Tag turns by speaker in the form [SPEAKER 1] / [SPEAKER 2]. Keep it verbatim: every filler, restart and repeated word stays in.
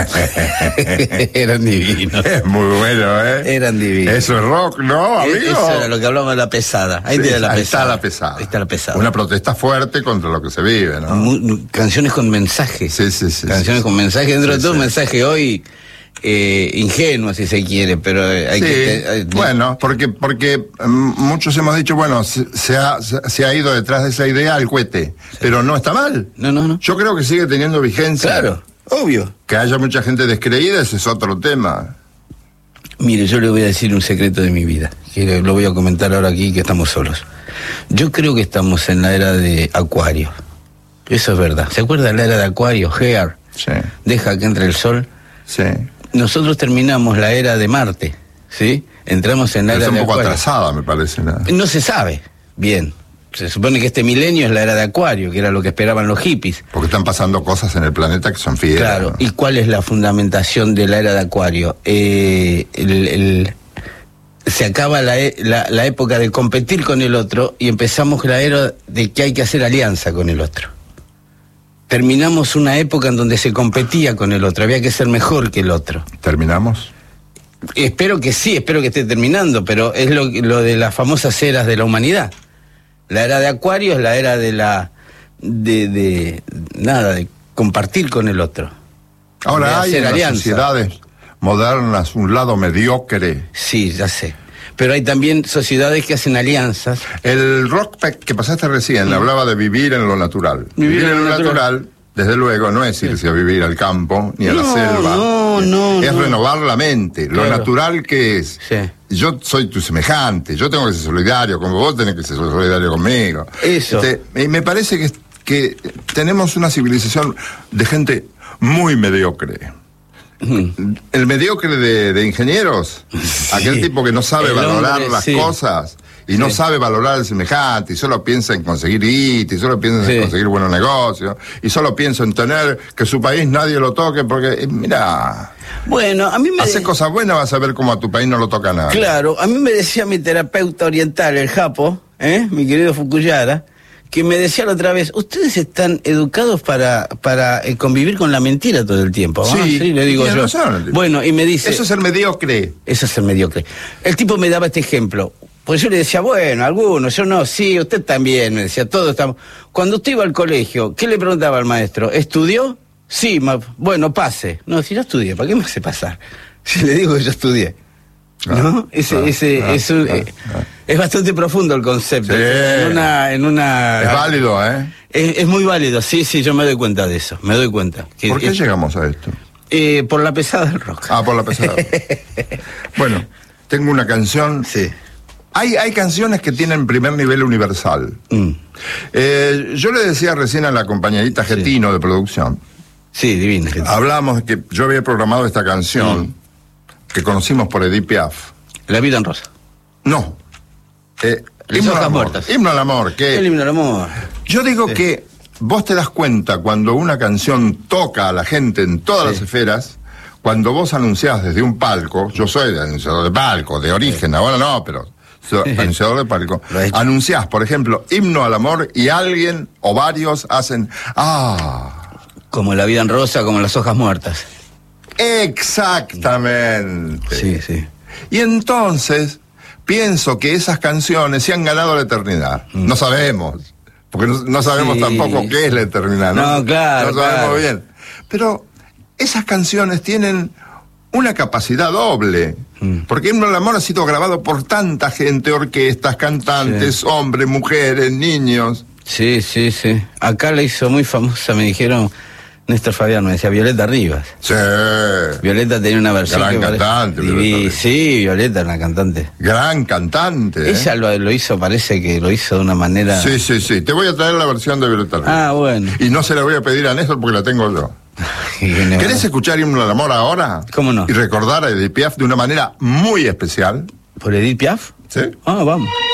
[SPEAKER 1] Eran divinos.
[SPEAKER 2] Es muy bueno, ¿eh?
[SPEAKER 1] Eran divinos.
[SPEAKER 2] Eso es rock, ¿no, amigo?
[SPEAKER 1] Eso era lo que hablábamos de la pesada. Ahí,
[SPEAKER 2] Sí,
[SPEAKER 1] tiene la
[SPEAKER 2] ahí
[SPEAKER 1] pesada.
[SPEAKER 2] está la pesada.
[SPEAKER 1] Ahí está la pesada.
[SPEAKER 2] Una protesta fuerte contra lo que se vive, ¿no?
[SPEAKER 1] Muy, canciones con mensaje.
[SPEAKER 2] Sí, sí, sí.
[SPEAKER 1] Canciones
[SPEAKER 2] sí,
[SPEAKER 1] con mensaje. Dentro
[SPEAKER 2] sí,
[SPEAKER 1] de todo,
[SPEAKER 2] sí.
[SPEAKER 1] un mensaje hoy eh, ingenuo, si se quiere, pero hay
[SPEAKER 2] sí,
[SPEAKER 1] que... Hay,
[SPEAKER 2] bueno, porque porque um, muchos hemos dicho, bueno, se, se, ha, se ha ido detrás de esa idea al cohete, sí. Pero no está mal.
[SPEAKER 1] No, no, no.
[SPEAKER 2] Yo creo que sigue teniendo vigencia.
[SPEAKER 1] Claro, obvio.
[SPEAKER 2] Que haya mucha gente descreída, ese es otro tema.
[SPEAKER 1] Mire, yo le voy a decir un secreto de mi vida, que lo voy a comentar ahora aquí, que estamos solos. Yo creo que estamos en la era de Acuario. Eso es verdad. ¿Se acuerda de la era de Acuario? Gear.
[SPEAKER 2] Sí.
[SPEAKER 1] Deja que entre el sol.
[SPEAKER 2] Sí.
[SPEAKER 1] Nosotros terminamos la era de Marte, ¿sí? Entramos en la
[SPEAKER 2] Pero
[SPEAKER 1] era de
[SPEAKER 2] es un poco
[SPEAKER 1] Acuario.
[SPEAKER 2] atrasada, me parece. ¿no?
[SPEAKER 1] No se sabe bien. Se supone que este milenio es la era de Acuario, que era lo que esperaban los hippies.
[SPEAKER 2] Porque están pasando cosas en el planeta que son fieles.
[SPEAKER 1] Claro.
[SPEAKER 2] ¿no?
[SPEAKER 1] ¿Y cuál es la fundamentación de la era de Acuario? Eh, el, el, se acaba la, la, la época de competir con el otro y empezamos la era de que hay que hacer alianza con el otro. Terminamos una época en donde se competía con el otro, había que ser mejor que el otro.
[SPEAKER 2] ¿Terminamos?
[SPEAKER 1] Espero que sí, espero que esté terminando, pero es lo, lo de las famosas eras de la humanidad. La era de Acuario es la era de la... de, de nada, de compartir con el otro.
[SPEAKER 2] Ahora hay en las
[SPEAKER 1] alianza.
[SPEAKER 2] sociedades modernas un lado mediocre.
[SPEAKER 1] Sí, ya sé. Pero hay también sociedades que hacen alianzas.
[SPEAKER 2] El rock que pasaste recién mm. hablaba de vivir en lo natural.
[SPEAKER 1] Vivir,
[SPEAKER 2] vivir en lo natural,
[SPEAKER 1] natural,
[SPEAKER 2] desde luego, no es irse sí. a vivir al campo ni a
[SPEAKER 1] no,
[SPEAKER 2] la selva.
[SPEAKER 1] No, no,
[SPEAKER 2] es
[SPEAKER 1] no.
[SPEAKER 2] renovar la mente. Claro. Lo natural que es.
[SPEAKER 1] Sí.
[SPEAKER 2] Yo soy tu semejante, yo tengo que ser solidario con vos, tenés que ser solidario conmigo.
[SPEAKER 1] Eso.
[SPEAKER 2] Este, me parece que, que tenemos una civilización de gente muy mediocre. Mm. El mediocre de, de ingenieros, sí. Aquel tipo que no sabe el valorar hombre, las sí. cosas y sí. no sabe valorar el semejante y solo piensa en conseguir guita y solo piensa sí. en conseguir buenos negocios y solo piensa en tener que su país nadie lo toque porque, mira...
[SPEAKER 1] Bueno, a mí me...
[SPEAKER 2] Hacer cosas buenas, vas a ver cómo a tu país no lo toca nada.
[SPEAKER 1] Claro, a mí me decía mi terapeuta oriental, el Japo, ¿eh? Mi querido Fukuyara, que me decía la otra vez, ustedes están educados para para eh, convivir con la mentira todo el tiempo.
[SPEAKER 2] Sí,
[SPEAKER 1] ¿ah? Sí, le digo yo.
[SPEAKER 2] Razón,
[SPEAKER 1] bueno, y me dice...
[SPEAKER 2] Eso es ser mediocre.
[SPEAKER 1] Eso es ser mediocre. El tipo me daba este ejemplo. Pues yo le decía, bueno, algunos, yo no, sí, usted también, me decía, todos estamos... Cuando usted iba al colegio, ¿qué le preguntaba al maestro? ¿Estudió? Sí, ma... bueno, pase. No, si no estudié, ¿para qué me hace pasar? Si le digo que yo estudié. ¿No? Ah, ese, ah, ese, ah, es, un, ah, eh, ah. es bastante profundo el concepto.
[SPEAKER 2] Sí.
[SPEAKER 1] En una, en una.
[SPEAKER 2] Es válido, ¿eh?
[SPEAKER 1] Es, es muy válido, sí, sí, yo me doy cuenta de eso, me doy cuenta. Que,
[SPEAKER 2] ¿Por qué
[SPEAKER 1] es,
[SPEAKER 2] llegamos a esto?
[SPEAKER 1] Eh, por la pesada del rock.
[SPEAKER 2] Ah, por la pesada. Bueno, tengo una canción.
[SPEAKER 1] Sí.
[SPEAKER 2] Hay, hay canciones que tienen primer nivel universal. Mm. Eh, yo le decía recién a la compañerita Getino sí. de producción.
[SPEAKER 1] Sí, divina.
[SPEAKER 2] Hablamos de que yo había programado esta canción. Mm. Que conocimos por Edith Piaf.
[SPEAKER 1] La vida en rosa.
[SPEAKER 2] No. Eh,
[SPEAKER 1] Las hojas muertas.
[SPEAKER 2] Himno al amor. Que
[SPEAKER 1] El himno al amor.
[SPEAKER 2] Yo digo sí. que vos te das cuenta cuando una canción toca a la gente en todas sí. las esferas, cuando vos anunciás desde un palco, yo soy anunciador de palco, de origen, sí. ahora no, pero soy anunciador de palco, anunciás, por ejemplo, himno al amor y alguien o varios hacen ¡ah!
[SPEAKER 1] Como la vida en rosa, como las hojas muertas.
[SPEAKER 2] Exactamente.
[SPEAKER 1] Sí, sí.
[SPEAKER 2] Y entonces pienso que esas canciones se han ganado la eternidad. Mm. No sabemos, porque no, no sabemos sí. tampoco qué es la eternidad. No,
[SPEAKER 1] no claro.
[SPEAKER 2] No sabemos
[SPEAKER 1] claro.
[SPEAKER 2] bien. Pero esas canciones tienen una capacidad doble. Mm. Porque Himno al Amor ha sido grabado por tanta gente, orquestas, cantantes, sí. hombres, mujeres, niños.
[SPEAKER 1] Sí, sí, sí. Acá la hizo muy famosa, me dijeron... Néstor Fabián me decía Violeta Rivas.
[SPEAKER 2] Sí.
[SPEAKER 1] Violeta tenía una versión.
[SPEAKER 2] Gran
[SPEAKER 1] que
[SPEAKER 2] cantante.
[SPEAKER 1] Parece... Violeta sí, Violeta, una cantante.
[SPEAKER 2] Gran cantante.
[SPEAKER 1] Ella
[SPEAKER 2] ¿eh?
[SPEAKER 1] lo, lo hizo, parece que lo hizo de una manera.
[SPEAKER 2] Sí, sí, sí. Te voy a traer la versión de Violeta Rivas.
[SPEAKER 1] Ah, bueno.
[SPEAKER 2] Y no se la voy a pedir a Néstor porque la tengo yo. ¿Querés escuchar Himno al Amor ahora?
[SPEAKER 1] ¿Cómo no?
[SPEAKER 2] Y recordar a Edith Piaf de una manera muy especial.
[SPEAKER 1] ¿Por Edith Piaf?
[SPEAKER 2] Sí.
[SPEAKER 1] Ah, vamos.